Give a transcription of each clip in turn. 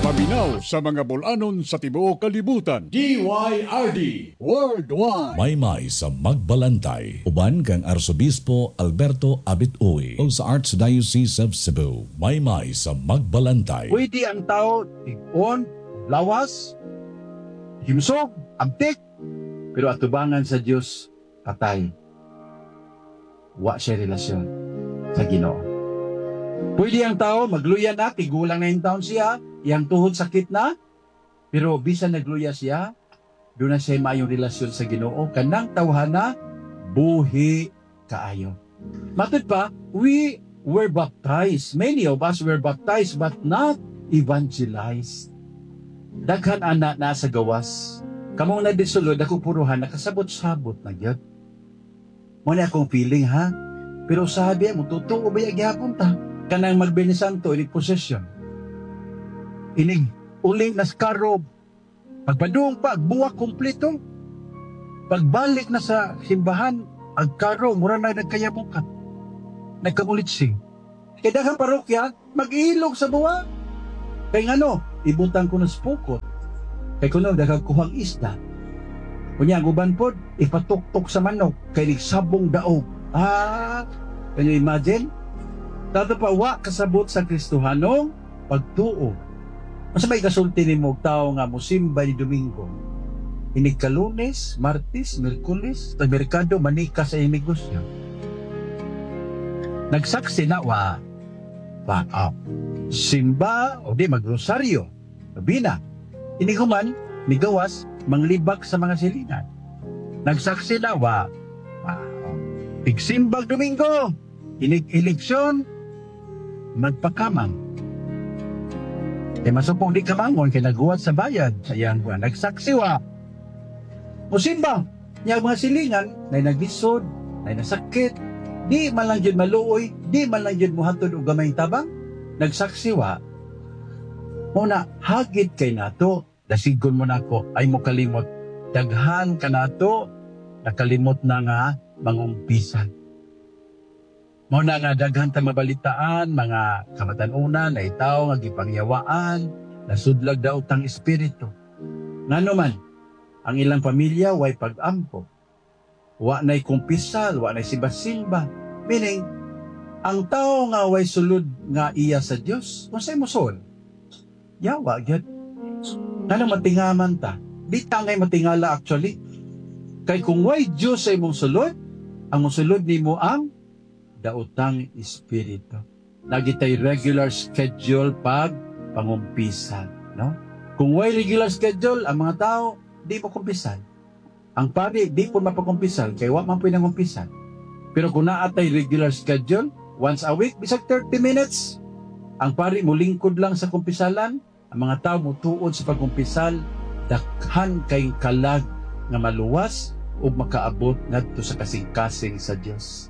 Paminaw sa mga bulanon sa tibuok kalibutan. DYRD Worldwide. Maymay sa Magbalantay. Uban kang Arsobispo Alberto Abit Uy o sa Archdiocese of Cebu. Maymay sa Magbalantay. Pwede ang tao tig-on, lawas, himsog, abtik, pero atubangan sa Diyos, patay. Wa siya relasyon sa Ginoo. Pwede ang tao magluya na, tigulang na yung taon siya, iyang tuhod sakit na, pero bisan nagluya siya, doon na siya mayong relasyon sa Ginoo, kanang tawhana, buhi kaayo. Matod pa, we were baptized. Many of us were baptized but not evangelized. Daghan anak na sa gawas. Kamong na disulod, ako puruhan, nakasabot-sabot na yun. Muna akong feeling, ha? Pero sabi mo, totoo ba yung gihapon ta? Kanang magbenisanto, inig posesyon. Inig, uling nas karo. Pagpadung pa, buwak kompleto. Pagbalik na sa simbahan, ang karo, mura na nagkayabukan. Nagkamulitsing. Kaya daghang parokya, mag-ilog sa buwak. Kaya nga no, ibutang ko ng spukot. Kaya kuno, daghang kuhang isda. Kunya, guban po, ipatuktok sa manok, kaya nagsabong daog. Can you imagine? Tato pa, wa kasabot sa Kristohanong pagtuo. Masa may kasulti ni mo tao nga musimba ni Domingo. Inig ka Lunes, Martes, Merkulis, sa merkado, manika sa imigos niya. Nagsaksi na wa, simba, o di magrosaryo, bina. Inig human, migawas, manglibak sa mga silingan. Nagsaksi na wa, pigsimbag Domingo, inig eleksyon, magpakamang. Masupong di kamangon kay naguwat sa bayad sa iyang buwan. Nagsaksiwa. Musimba, niya mga silingan na naglisod, na nasakit, di man lang yun maluoy, di man lang yun muhatod o gamay tabang. Nagsaksiwa. Muna, hagit kay nato, dasigon mo na ako, ay mo kalimot. Daghan ka nato, nakalimot na nga mangumpisan. Muna nga daghan ta mabalitaan, mga kamatanunan, na itaw nga gipangyawaan, nasudlag daw tang espiritu. Ngano man, ang ilang pamilya way pag-ampo. Wa na'y kumpisal, wa na'y simba-simba. Meaning, ang tao nga way sulod nga iya sa Dios, kung sa'y mo sol, yawa, gyud. Ngano matingaman ta? Di ta ngay matingala actually. Kay kung way Diyos sa imong sulod, ang musulod nimo ang daotang espiritu. Nagitay regular schedule pag pangumpisan, no? Kung way regular schedule, ang mga tao di mo kumpisan. Ang pari di po mapagkumpisan kay wa man po nangumpisan. Pero kung naatay regular schedule, once a week, bisag 30 minutes, ang pari mo lingkod lang sa kumpisalan, ang mga tao mo tuod sa pagkumpisal, dakhan kay kalag nga maluwas o makaabot ngadto sa kasing-kasing sa Dios.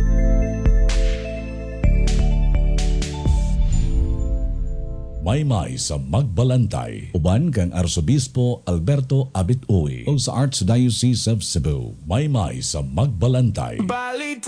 Maymay sa Magbalantay. Uban kang Arsobispo Alberto Abit Uy o sa Archdiocese of Cebu. Maymay sa Magbalantay.